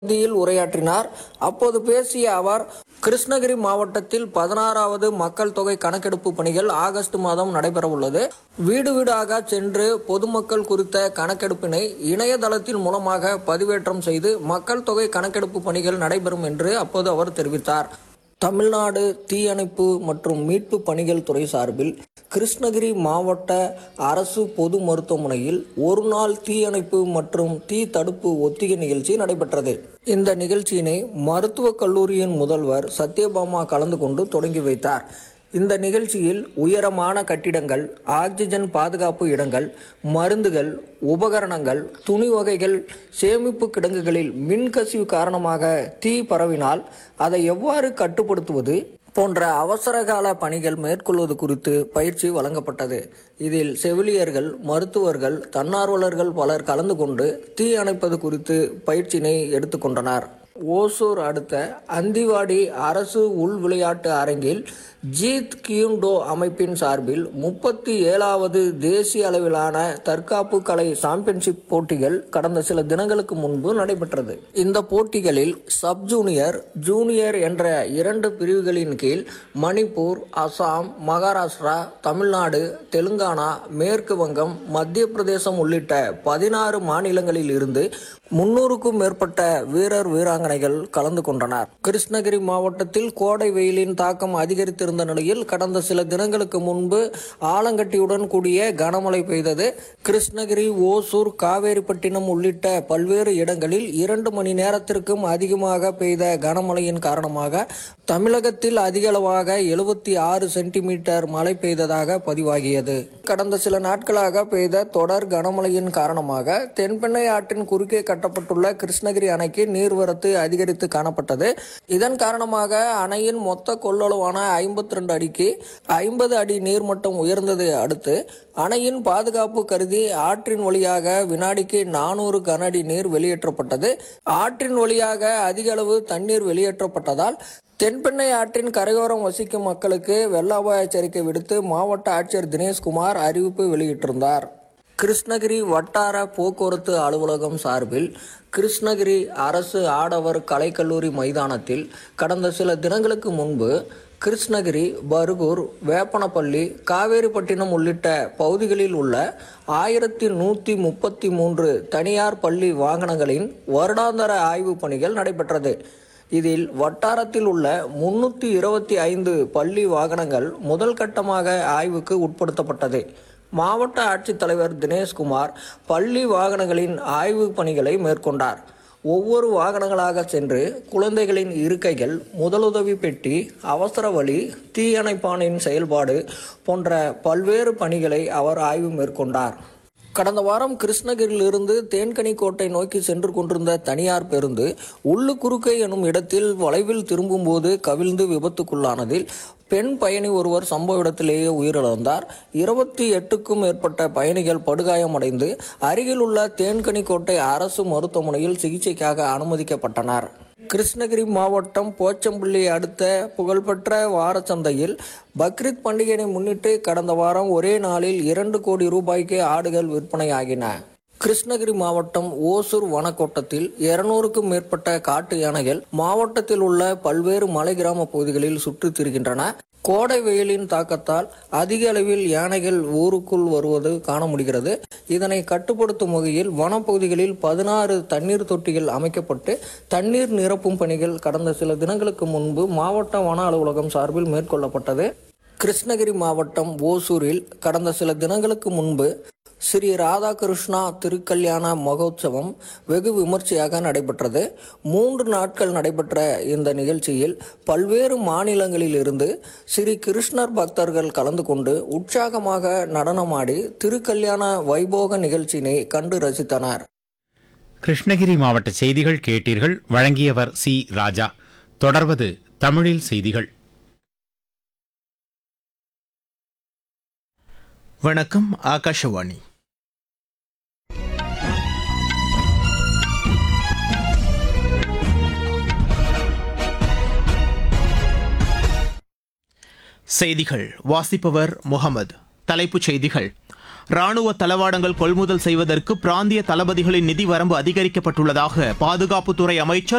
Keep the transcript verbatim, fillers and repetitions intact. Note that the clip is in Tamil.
பகுதியில் உரையாற்றினார். அப்போது பேசிய அவர், கிருஷ்ணகிரி மாவட்டத்தில் பதினாறாவது மக்கள் தொகை கணக்கெடுப்பு பணிகள் ஆகஸ்ட் மாதம் நடைபெறவுள்ளது. வீடு வீடாக சென்று பொதுமக்கள் குறித்த கணக்கெடுப்பினை இணையதளத்தின் மூலமாக பதிவேற்றம் செய்து மக்கள் தொகை கணக்கெடுப்பு பணிகள் நடைபெறும் என்று அப்போது அவர் தெரிவித்தார். தமிழ்நாடு தீயணைப்பு மற்றும் மீட்பு பணிகள் துறை சார்பில் கிருஷ்ணகிரி மாவட்ட அரசு பொது மருத்துவமனையில் ஒரு நாள் தீயணைப்பு மற்றும் தீ தடுப்பு ஒத்திகை நிகழ்ச்சி நடைபெற்றது. இந்த நிகழ்ச்சியினை மருத்துவக் கல்லூரியின் முதல்வர் சத்யபாமா கலந்து கொண்டு தொடங்கி வைத்தார். இந்த நிகழ்ச்சியில் உயரமான கட்டிடங்கள், ஆக்சிஜன் பாதுகாப்பு இடங்கள், மருந்துகள், உபகரணங்கள், துணி வகைகள், சேமிப்பு கிடங்குகளில் மின்கசிவு காரணமாக தீ பரவினால் அதை எவ்வாறு கட்டுப்படுத்துவது போன்ற அவசரகால பணிகள் மேற்கொள்வது குறித்து பயிற்சி வழங்கப்பட்டது. இதில் செவிலியர்கள், மருத்துவர்கள், தன்னார்வலர்கள் பலர் கலந்து கொண்டு தீ அணைப்பது குறித்து பயிற்சியினை எடுத்துக்கொண்டனர். ஓசூர் அடுத்த அந்திவாடி அரசு உள் விளையாட்டு அரங்கில் ஜீத் கியுண்டோ அமைப்பின் சார்பில் முப்பத்தி ஏழாவது தேசிய அளவிலான தற்காப்பு கலை சாம்பியன்ஷிப் போட்டிகள் கடந்த சில தினங்களுக்கு முன்பு நடைபெற்றது. இந்த போட்டிகளில் சப் ஜூனியர், ஜூனியர் என்ற இரண்டு பிரிவுகளின் கீழ் மணிப்பூர், அசாம், மகாராஷ்டிரா, தமிழ்நாடு, தெலுங்கானா, மேற்கு வங்கம், மத்திய பிரதேசம் உள்ளிட்ட பதினாறு மாநிலங்களில் இருந்து முன்னூறுக்கும் மேற்பட்ட வீரர் வீராங்கனைகள் கலந்து கொண்டனர். கிருஷ்ணகிரி மாவட்டத்தில் கோடை வெயிலின் தாக்கம் அதிகரித்திருந்த நிலையில் கடந்த சில தினங்களுக்கு முன்பு ஆலங்கட்டியுடன் கூடிய கனமழை பெய்தது. கிருஷ்ணகிரி, ஓசூர், காவேரிப்பட்டினம் உள்ளிட்ட பல்வேறு இடங்களில் இரண்டு மணி நேரத்திற்கும் அதிகமாக பெய்த கனமழையின் காரணமாக தமிழகத்தில் அதிகளவாக எழுபத்தி ஆறு சென்டிமீட்டர் மழை பெய்ததாக பதிவாகியது. கடந்த சில நாட்களாக பெய்த தொடர் கனமழையின் காரணமாக தென்பெண்ணை ஆற்றின் குறுக்கே கட்டப்பட்டுள்ள கிருஷ்ணகிரி அணைக்கு நீர்வரத்து அதிகரித்து காணப்பட்டது. இதன் காரணமாக அணையின் மொத்த கொள்ளளவான ஐம்பத்தி ரெண்டு அடிக்கு ஐம்பது அடி நீர்மட்டம் உயர்ந்ததை அடுத்து அணையின் பாதுகாப்பு கருதி ஆற்றின் வழியாக வினாடிக்கு நானூறு கன அடி நீர் வெளியேற்றப்பட்டது. ஆற்றின் வழியாக அதிக அளவு தண்ணீர் வெளியேற்றப்பட்டதால் தென்பெண்ணை ஆற்றின் கரையோரம் வசிக்கும் மக்களுக்கு வெள்ள அபாய எச்சரிக்கை விடுத்து மாவட்ட ஆட்சியர் தினேஷ்குமார் அறிவிப்பு வெளியிட்டிருந்தார். கிருஷ்ணகிரி வட்டார போக்குவரத்து அலுவலகம் சார்பில் கிருஷ்ணகிரி அரசு ஆடவர் கலைக்கல்லூரி மைதானத்தில் கடந்த சில தினங்களுக்கு முன்பு கிருஷ்ணகிரி, பர்கூர், வேப்பனப்பள்ளி, காவேரிப்பட்டினம் உள்ளிட்ட பகுதிகளில் உள்ள ஆயிரத்தி நூற்றி முப்பத்தி மூன்று தனியார் பள்ளி வாகனங்களின் வருடாந்தர ஆய்வு பணிகள் நடைபெற்றது. இதில் வட்டாரத்தில் உள்ள முன்னூற்றி இருபத்தி ஐந்து பள்ளி வாகனங்கள் முதல் கட்டமாக ஆய்வுக்கு உட்படுத்தப்பட்டது. மாவட்ட ஆட்சித்தலைவர் தினேஷ்குமார் பள்ளி வாகனங்களின் ஆய்வு பணிகளை மேற்கொண்டார். ஒவ்வொரு வாகனங்களாக சென்று குழந்தைகளின் இருக்கைகள், முதலுதவி பெட்டி, அவசர வழி, தீயணைப்பானின் செயல்பாடு போன்ற பல்வேறு பணிகளை அவர் ஆய்வு மேற்கொண்டார். கடந்த வாரம் கிருஷ்ணகிரியிலிருந்து தேன்கனிக்கோட்டை நோக்கி சென்று கொண்டிருந்த தனியார் பேருந்து உள்ளு குறுக்கை எனும் இடத்தில் வளைவில் திரும்பும் போது கவிழ்ந்து விபத்துக்குள்ளானதில் பெண் பயணி ஒருவர் சம்பவ இடத்திலேயே உயிரிழந்தார். இருபத்தி எட்டுக்கும் மேற்பட்ட பயணிகள் படுகாயமடைந்து அருகில் உள்ள தேன்கனிக்கோட்டை அரசு மருத்துவமனையில் சிகிச்சைக்காக அனுமதிக்கப்பட்டனர். கிருஷ்ணகிரி மாவட்டம் போச்சம்பள்ளி அடுத்த புகழ்பெற்ற வாரச்சந்தையில் பக்ரீத் பண்டிகையை முன்னிட்டு கடந்த வாரம் ஒரே நாளில் இரண்டு கோடி ரூபாய்க்கு ஆடுகள் விற்பனையாகின. கிருஷ்ணகிரி மாவட்டம் ஓசூர் வனக்கோட்டத்தில் இருநூறுக்கும் மேற்பட்ட காட்டு யானைகள் மாவட்டத்தில் உள்ள பல்வேறு மலை கிராம பகுதிகளில் சுற்றித் திரிகின்றன. கோடை வெயிலின் தாக்கத்தால் அதிக அளவில் யானைகள் ஊருக்குள் வருவது காண முடிகிறது. இதனை கட்டுப்படுத்தும் வகையில் வனப்பகுதிகளில் பதினாறு தண்ணீர் தொட்டிகள் அமைக்கப்பட்டு தண்ணீர் நிரப்பும் பணிகள் கடந்த சில தினங்களுக்கு முன்பு மாவட்ட வன அலுவலகம் சார்பில் மேற்கொள்ளப்பட்டது. கிருஷ்ணகிரி மாவட்டம் ஓசூரில் கடந்த சில தினங்களுக்கு முன்பு ஸ்ரீ ராதாகிருஷ்ணா திருக்கல்யாண மகோத்சவம் வெகு விமர்சையாக நடைபெற்றது. மூன்று நாட்கள் நடைபெற்ற இந்த நிகழ்ச்சியில் பல்வேறு மாநிலங்களில் இருந்து ஸ்ரீ கிருஷ்ணர் பக்தர்கள் கலந்து கொண்டு உற்சாகமாக நடனமாடி திருக்கல்யாண வைபோக நிகழ்ச்சியினை கண்டு ரசித்தனர். கிருஷ்ணகிரி மாவட்ட செய்திகள் கேட்டீர்கள். வழங்கியவர் சி ராஜா. தொடர்வது தமிழில் செய்திகள். வணக்கம். ஆகாஷவாணி. செய்திகள் வாசிப்பவர் முகமது. தலைப்புச் செய்திகள். ராணுவ தளவாடங்கள் கொள்முதல் செய்வதற்கு பிராந்திய தளபதிகளின் நிதி வரம்பு அதிகரிக்கப்பட்டுள்ளதாக பாதுகாப்புத்துறை அமைச்சர்